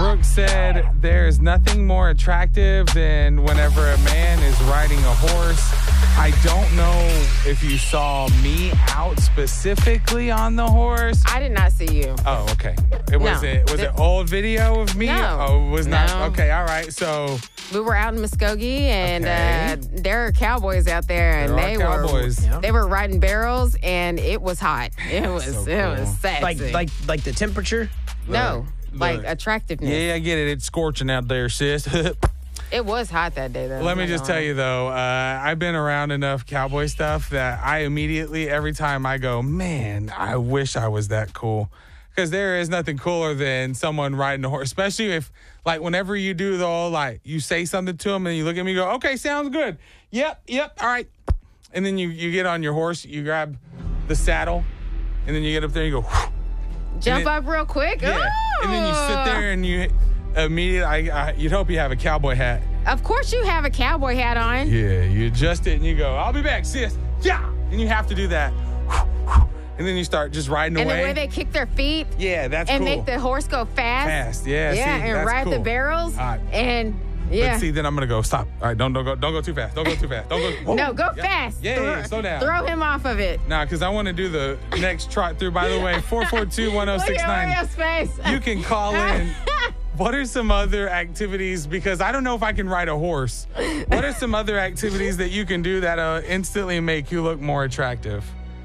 Brooke said, there's nothing more attractive than whenever a man is riding a horse. I don't know if you saw me out specifically on the horse. I did not see you. Oh, okay. Was it old video of me? No. Oh, it was not. No. Okay, all right. So we were out in Muskogee, and there are cowboys out there, and they were riding barrels, and it was hot. It was sexy. Like the temperature? No, like attractiveness. Yeah, I get it. It's scorching out there, sis. It was hot that day, though. Let me just tell you, though, I've been around enough cowboy stuff that I immediately, every time I go, man, I wish I was that cool. Because there is nothing cooler than someone riding a horse, especially if, like, whenever you do the whole, like, you say something to them and you look at me and go, okay, sounds good. Yep, all right. And then you get on your horse, you grab the saddle, and then you get up there and you go, whoosh. Jump up real quick. Yeah. Ooh. And then you sit there and you immediately, you'd hope you have a cowboy hat. Of course you have a cowboy hat on. Yeah, you adjust it and you go, I'll be back, sis. Yeah. And you have to do that. And then you start just riding away. And the way they kick their feet. Yeah, that's and cool. make the horse go fast. Yeah. Yeah, see, and that's ride cool. the barrels. And yeah. But see, then I'm going to go, stop. All right, don't go too fast. Don't go too fast. Don't go. Whoa. No, go fast. Yeah, slow down. Throw him off of it. Nah, because I want to do the next trot through. By the way, 442-1069. Look at Oreo's face. You can call in. What are some other activities? Because I don't know if I can ride a horse. What are some other activities that you can do that instantly make you look more attractive?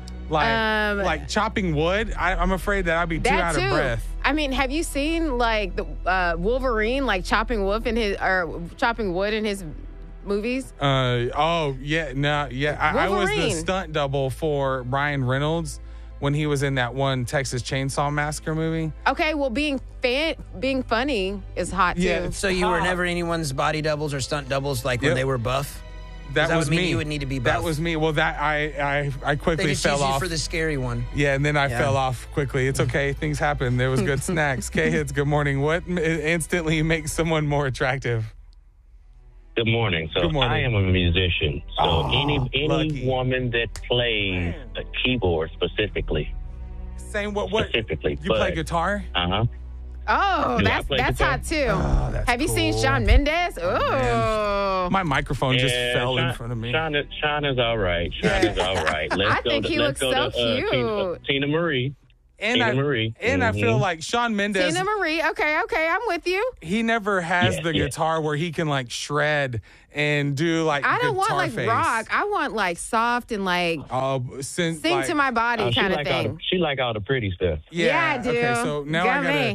Like chopping wood? I'm afraid that I'd be too out of breath. I mean, have you seen like the Wolverine like chopping wood in his movies? I was the stunt double for Ryan Reynolds when he was in that one Texas Chainsaw Massacre movie. Okay, well, being funny is hot too. Yeah, so you were never anyone's body doubles or stunt doubles like when they were buff? That was me. You would need to be buff. That was me. Well, that I quickly fell off. For the scary one. Yeah, and then I fell off quickly. It's okay. Things happen. There was good snacks. K-Hits, good morning. What instantly makes someone more attractive? Good morning. So I am a musician. So any woman that plays a keyboard specifically. What? Specifically. You play guitar? Uh-huh. Oh, that's hot too. Oh, that's Have you cool. seen Shawn Mendes? Oh, my microphone just fell in front of me. Shawn is all right. Let's I think he looks so cute. Tina Marie. And I feel like Shawn Mendes. Tina Marie. Okay, I'm with you. He never has the guitar where he can like shred and do like I don't want like face. rock. I want like soft and like sing to my body kind of thing. She like all the pretty stuff. Yeah, I do. Okay, so now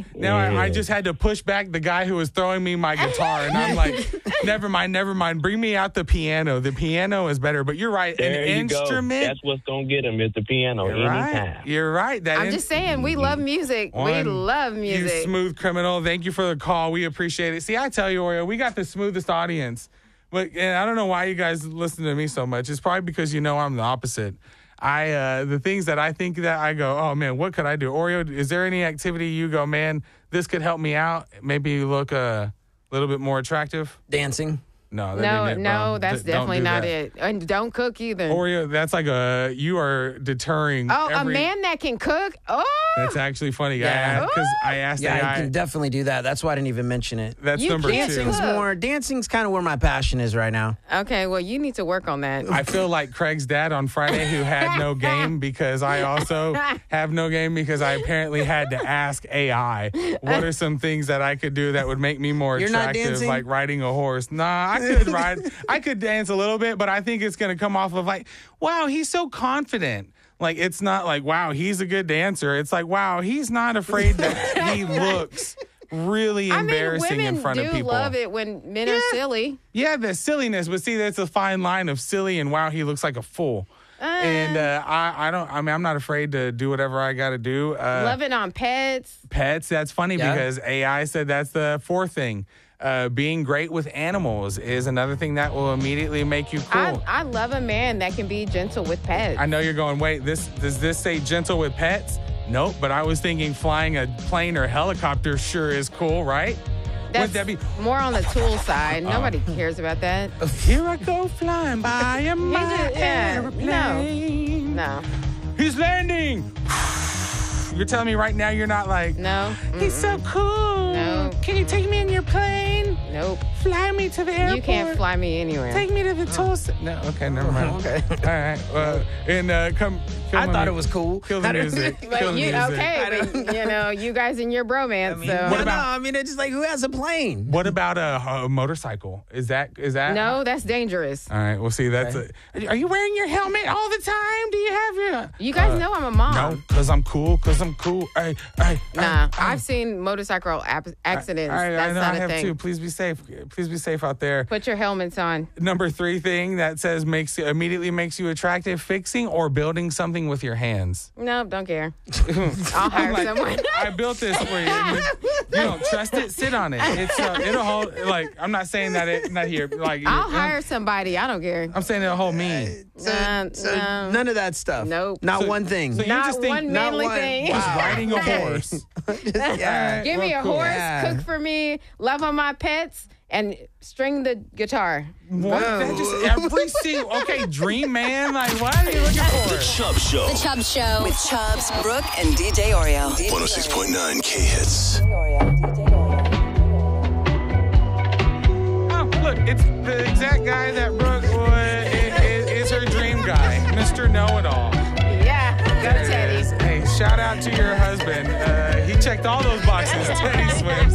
I just had to push back the guy who was throwing me my guitar, and I'm like, never mind. Bring me out the piano. The piano is better. But you're right. There an instrument. Go. That's what's gonna get him is the piano anytime. You're right. I'm just saying, we love music. We love music. You smooth criminal. Thank you for the call. We appreciate it. See, I tell you, Oreo, we got the smoothest audience. But and I don't know why you guys listen to me so much. It's probably because you know I'm the opposite. The things that I think that I go, oh man, what could I do? Oreo, is there any activity you go, man, this could help me out? Maybe you look a little bit more attractive? Dancing. No, that's definitely not it. And don't cook either. Oreo, that's like you are deterring. Oh, a man that can cook? Oh. That's actually funny. Yeah. Because I asked Yeah, I can definitely do that. That's why I didn't even mention it. That's number 2. Dancing's kind of where my passion is right now. Okay, well, you need to work on that. I feel like Craig's dad on Friday who had no game because I also have no game because I apparently had to ask AI what are some things that I could do that would make me more attractive, like riding a horse. Nah, I could dance a little bit, but I think it's going to come off of like, wow, he's so confident. Like, it's not like, wow, he's a good dancer. It's like, wow, he's not afraid that he looks really embarrassing in front of people. Women do love it when men are silly. Yeah, the silliness. But see, that's a fine line of silly and wow, he looks like a fool. And I'm not afraid to do whatever I got to do. Love it on pets. Pets, that's funny because AI said that's the 4th thing. Being great with animals is another thing that will immediately make you cool. I love a man that can be gentle with pets. I know you're going, wait, does this say gentle with pets? Nope, but I was thinking flying a plane or helicopter sure is cool, right? That's more on the tool side. Nobody cares about that. Here I go flying by in my airplane. No. He's landing. You're telling me right now you're not like, no. He's so cool. No. Can you Take me in your plane. Nope. Fly me to the airport. You can't fly me anywhere. Take me to the Tulsa. No, okay, never mind. Okay. All right. Come. I thought it was cool. Kill the music. But you guys in your bromance. It's just like, who has a plane? What about a motorcycle? Is that? No, that's dangerous. All right. Well, see, that's. Are you wearing your helmet all the time? Do you have your? You guys know I'm a mom. No, because I'm cool. Hey. Nah, I've seen motorcycle accidents. That's not a thing. Too. Please be safe. Please be safe out there. Put your helmets on. Number 3 thing that says immediately makes you attractive: fixing or building something with your hands. No, don't care. I'll hire someone. I built this for you. You don't trust it? Sit on it. It'll hold. Like, I'm not saying that not here. Like, I'll hire somebody. I don't care. I'm saying it'll hold me. None of that stuff. Nope. Not one thing. So not one manly thing. Just riding a horse. Give me a horse. Cook for me. Love on my pets. And string the guitar. What? That just every single. Okay, dream man. Like, what are you looking for? The Chubbs Show. The Chubbs Show with Chubbs, Brooke, and DJ Oreo. 106.9 K-Hits. Oh, look, it's the exact guy that Brooke is her dream guy, Mr. Know-It-All. Yeah, go Teddy. Hey, shout out to your husband. He checked all those boxes. Teddy Swims.